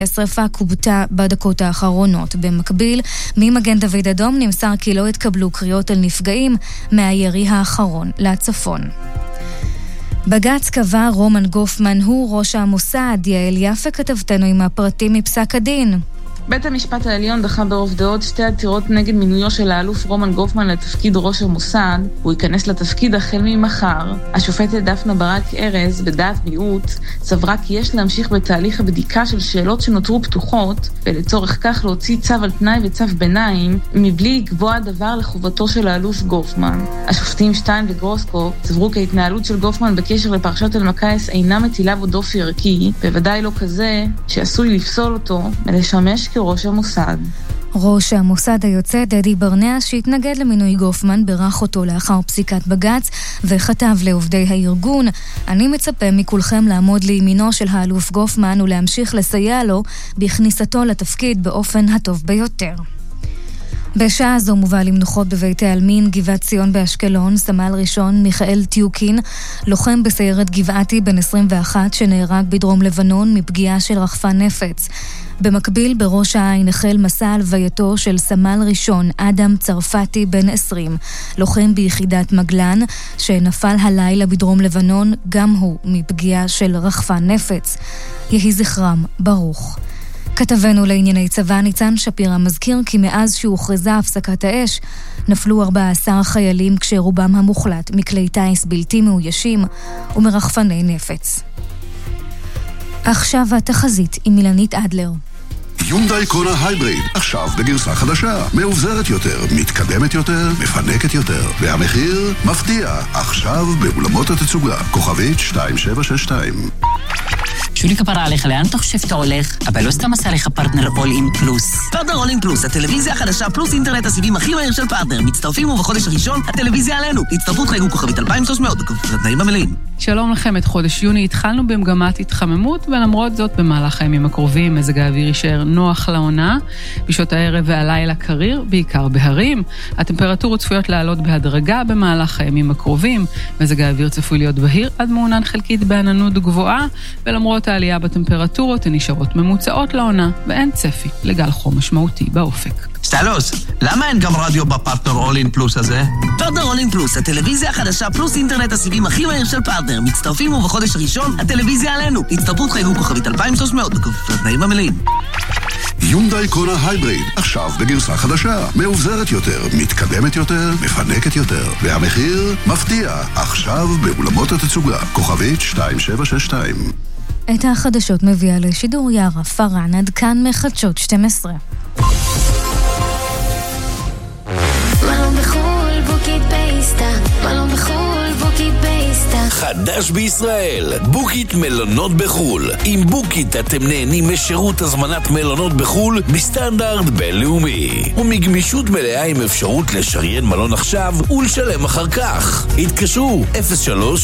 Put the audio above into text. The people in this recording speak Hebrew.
השריפה קובטה בדקות האחרונות. במקביל, ממגן דוד אדום נמסר כי לא התקבלו קריאות על נפגעים מהירי האחרון לצפון. בג"ץ קבע רומן גופמן הוא ראש המוסד. יעל יפה כתבתנו עם הפרטים מפסק הדין. בית המשפט העליון דחה ברוב דעות שתי עתירות נגד מינויו של האלוף רומן גופמן לתפקיד ראש המוסד. הוא ייכנס לתפקיד החל ממחר. השופטת דפנה ברק ארז, בדעת מיעוט, סברה כי יש להמשיך בתהליך הבדיקה של שאלות שנותרו פתוחות, ולצורך כך להוציא צו על תנאי וצו ביניים, מבלי לקבוע דבר לחובתו של האלוף גופמן. השופטים שטיין וגרוסקופ סברו כי ההתנהלות של גופמן בקשר לפרשת אלמקייס אינה מטילה בו דופי ערכי, בוודאי לא כזה שעשוי לפסול אותו מלשמש כראש המוסד. ראש המוסד היוצא דדי ברנע שהתנגד למינוי גופמן ברך אותו לאחר פסיקת בג"ץ וכתב לעובדי הארגון: אני מצפה מכולכם לעמוד לימינו של האלוף גופמן ולהמשיך לסייע לו בכניסתו לתפקיד באופן הטוב ביותר. בשעה זו מובא למנוחות בבית העלמין גבעת ציון באשקלון סמל ראשון מיכאל טיוקין, לוחם בסיירת גבעתי בן 21 שנהרג בדרום לבנון מפגיעה של רחפן נפץ. במקביל בראש העין החל מסע הלווייתו של סמל ראשון אדם צרפתי בן 20, לוחם ביחידת מגלן שנפל הלילה בדרום לבנון גם הוא מפגיעה של רחפן נפץ. יהי זכרם ברוך. כתבנו לענייני צבא ניצן שפירא מזכיר כי מאז שהוכרזה הפסקת האש נפלו 14 חיילים כשרובם המוחלט מכלי טייס בלתי מאוישים ומרחפני נפץ. עכשיו התחזית עם מילנית אדלר. יונדאי קונה הייבריד, עכשיו בגרסה חדשה, מאובזרת יותר, מתקדמת יותר, מפנקת יותר, והמחיר מפתיע, עכשיו באולמות התצוגה, כוכבית 2762. שולי כפרה עליך, לאן אתה חושב שאתה הולך? אבל לא סתם עשה לך פרטנר אול אין פלוס. פרטנר אול אין פלוס, הטלוויזיה החדשה פלוס אינטרנט הסיבים הכי מהיר של פרטנר. מצטרפים ובחודש הראשון הטלוויזיה עלינו. הצטרפות חייגו כוכבית 2300, התנאים המלאים. שלום לכם, את חודש יוני התחלנו במגמת התחממות, ולמרות זאת במהלך הימים הקרובים מזג האוויר יישאר נוח לעונה. בשעות הערב והלילה קריר, בעיקר בהרים. הטמפרטורות צפויות לעלות בהדרגה במהלך הימים הקרובים. מזג האוויר צפוי להיות בהיר עד מעונן חלקית בעננות גבוהה, ולמרות העלייה בטמפרטורות הן נשארות ממוצעות לעונה, ואין צפי לגל חום משמעותי באופק. סטלוס, למה אין גם רדיו בפרטנר אול אין פלוס הזה? פרטנר אול אין פלוס, הטלוויזיה החדשה פלוס אינטרנט הסיבים הכי מהיר של פרטנר. מצטרפים ובחודש הראשון הטלוויזיה עלינו. הצטרפות חייגו כוכבית 2300, התנאים המלאים. יונדאי קונה הייבריד, עכשיו בגרסה חדשה, מאובזרת יותר, מתקדמת יותר, מפנקת יותר, והמחיר מפתיע, עכשיו באולמות התצוגה, כוכבית 2762. את החדשות מביאה לשידור יערה פרן, עד כאן מחדשות 12. מלון בחול, בוקית פייסטה, מלון בחול, בוקית פייסטה. חדש בישראל, בוקית מלונות בחול. עם בוקית אתם נהנים משירות הזמנת מלונות בחול בסטנדרט בינלאומי, ומגמישות מלאה עם אפשרות לשריין מלון עכשיו ולשלם אחר כך. התקשרו 03